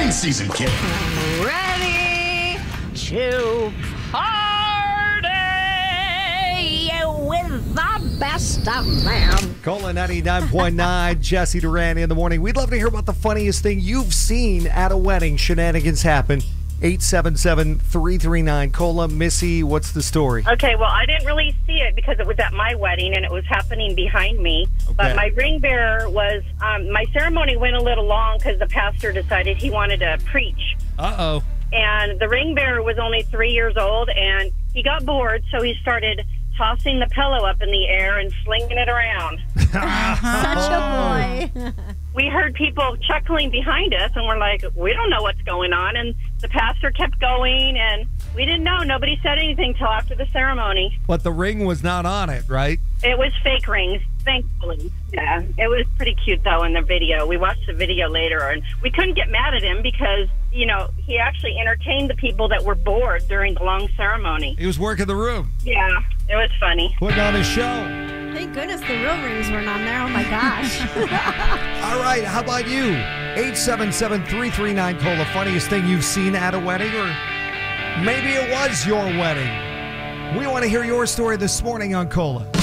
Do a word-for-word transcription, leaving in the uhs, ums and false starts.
wedding season, kid. Ready to party with the best of them. Cola ninety-nine point nine, Jesse Duran in the morning. We'd love to hear about the funniest thing you've seen at a wedding. Shenanigans happen. eight seven seven, three three nine, Cola. Missy, what's the story? Okay, well, I didn't really see it because it was at my wedding and it was happening behind me. Okay. But my ring bearer was, um, my ceremony went a little long because the pastor decided he wanted to preach. Uh-oh. And the ring bearer was only three years old, and he got bored, so he started tossing the pillow up in the air and slinging it around. Such a boy. We heard people chuckling behind us, and we're like, we don't know what's going on. And the pastor kept going, and we didn't know. Nobody said anything till after the ceremony. But the ring was not on it, right? It was fake rings, thankfully. Yeah, it was pretty cute, though, in the video. We watched the video later, and we couldn't get mad at him because, you know, he actually entertained the people that were bored during the long ceremony. He was working the room. Yeah, it was funny. Putting on his show. Thank goodness the real rings weren't on there. Oh, my gosh. All right, how about you? eight seven seven, three three nine, Cola. Funniest thing you've seen at a wedding, or maybe it was your wedding. We want to hear your story this morning on Cola.